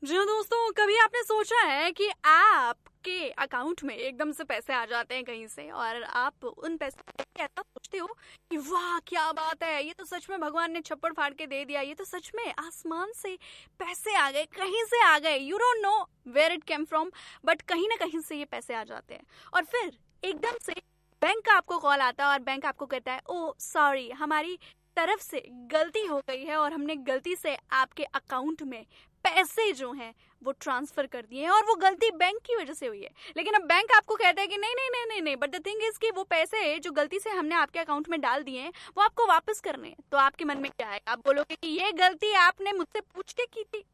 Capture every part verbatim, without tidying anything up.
जी हाँ दोस्तों, कभी आपने सोचा है कि आपके अकाउंट में एकदम से पैसे आ जाते हैं कहीं से और आप उन पैसों को देख के ऐसा सोचते हो कि वाह क्या बात है, ये तो सच में भगवान ने छप्पड़ फाड़ के दे दिया, ये तो सच में आसमान से पैसे आ गए, कहीं से आ गए, you don't know where it came from, but कहीं ना कहीं से ये पैसे आ जाते हैं और फिर एकदम से बैंक का आपको कॉल आता है और बैंक आपको कहता है ओ सॉरी, हमारी तरफ से गलती हो गई है और हमने गलती से आपके अकाउंट में पैसे जो हैं वो ट्रांसफर कर दिए हैं और वो गलती बैंक की वजह से हुई है। लेकिन अब बैंक आपको कहता है कि नहीं नहीं नहीं नहीं नहीं बट द थिंग इज कि वो पैसे जो गलती से हमने आपके अकाउंट में डाल दिए हैं वो आपको वापस करने हैं। तो आपके मन में क्या है? आप बोलोगे कि ये गलती आपने मुझसे पूछ के की थी।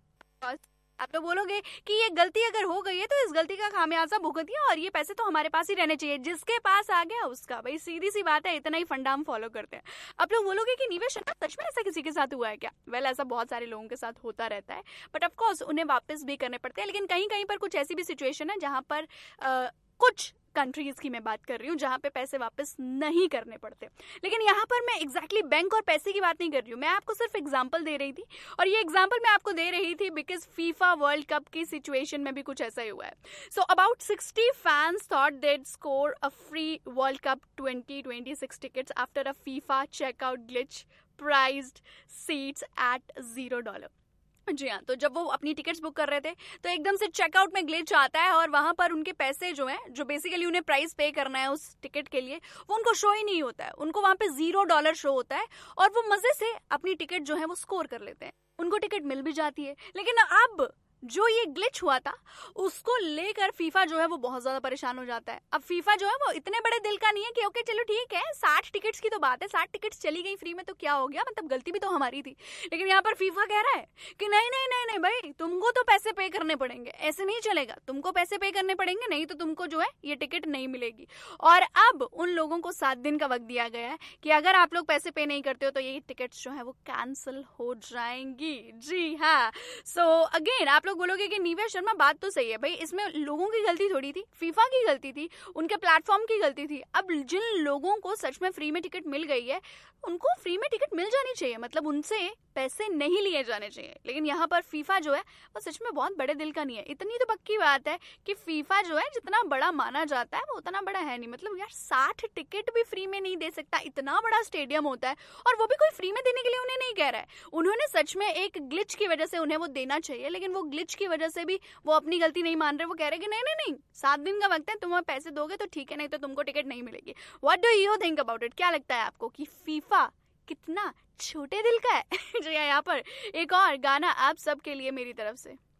आप लोग बोलोगे कि ये गलती अगर हो गई है तो इस गलती का खामियाजा भुगतिए और ये पैसे तो हमारे पास ही रहने चाहिए, जिसके पास आ गया उसका। भाई सीधी सी बात है, इतना ही फंडा हम फॉलो करते हैं। आप लोग बोलोगे कि निवेश सच में ऐसा किसी के साथ हुआ है क्या? वेल well, ऐसा बहुत सारे लोगों के साथ होता रहता है, बट ऑफ कोर्स उन्हें वापस भी करने पड़ते हैं। लेकिन कहीं कहीं पर कुछ ऐसी भी सिचुएशन है जहां पर आ, कुछ कंट्रीज की मैं बात कर रही हूँ जहां पे पैसे वापस नहीं करने पड़ते। लेकिन यहाँ पर मैं एग्जैक्टली exactly बैंक और पैसे की बात नहीं कर रही हूँ, मैं आपको सिर्फ एग्जांपल दे रही थी और ये एग्जांपल मैं आपको दे रही थी बिकॉज फीफा वर्ल्ड कप की सिचुएशन में भी कुछ ऐसा ही हुआ है। So about sixty fans thought they'd score a free World Cup twenty twenty-six tickets after a FIFA checkout glitch priced seats at zero dollar। जी हाँ, तो जब वो अपनी टिकट्स बुक कर रहे थे तो एकदम से चेकआउट में ग्लिच आता है और वहां पर उनके पैसे जो हैं, जो बेसिकली उन्हें प्राइस पे करना है उस टिकट के लिए, वो उनको शो ही नहीं होता है। उनको वहां पे जीरो डॉलर शो होता है और वो मजे से अपनी टिकट जो है वो स्कोर कर लेते हैं, उनको टिकट मिल भी जाती है। लेकिन अब जो ये ग्लिच हुआ था उसको लेकर फीफा जो है वो बहुत ज्यादा परेशान हो जाता है। अब फीफा जो है वो इतने बड़े दिल का नहीं है कि ओके चलो ठीक है, साठ टिकट्स की तो बात है, साठ टिकट्स चली गई फ्री में तो क्या हो गया, मतलब गलती भी तो हमारी थी। लेकिन यहाँ पर फीफा कह रहा है कि नहीं नहीं नहीं नहीं भाई, तुमको तो पैसे पे करने पड़ेंगे, ऐसे नहीं चलेगा, तुमको पैसे पे करने पड़ेंगे, नहीं तो तुमको जो है ये टिकट नहीं मिलेगी। और अब उन लोगों को सात दिन का वक्त दिया गया है कि अगर आप लोग पैसे पे नहीं करते हो तो ये टिकट्स जो है वो कैंसिल हो जाएंगी। जी हाँ, सो अगेन आप लोग बोलोगे कि निवेश शर्मा बात तो सही है भाई, इसमें लोगों की गलती थोड़ी थी, फीफा की गलती थी, उनके प्लेटफॉर्म की गलती थी। अब जिन लोगों को सच में फ्री में टिकट मिल गई है उनको फ्री में टिकट मिल जानी चाहिए, मतलब उनसे पैसे नहीं लिए जाने चाहिए। लेकिन यहाँ पर फीफा जो है वो सच में बहुत बड़े दिल का नहीं है। इतनी तो पक्की बात है कि फीफा जो है जितना बड़ा माना जाता है वो उतना बड़ा है नहीं। मतलब यार साठ टिकट भी फ्री में नहीं दे सकता, इतना बड़ा स्टेडियम होता है और वो भी कोई फ्री में देने के लिए उन्हें नहीं कह रहा है। उन्होंने सच में एक ग्लिच की वजह से उन्हें वो देना चाहिए, लेकिन वो ग्लिच की वजह से भी वो अपनी गलती नहीं मान रहे। वो कह रहे कि नहीं नहीं नहीं सात दिन का वक्त है, तुम पैसे दोगे तो ठीक है, नहीं तो तुमको टिकट नहीं मिलेगी। What do you think about it? क्या लगता है आपको कि फीफा कितना छोटे दिल का है? जो यहाँ पर एक और गाना आप सबके लिए मेरी तरफ से।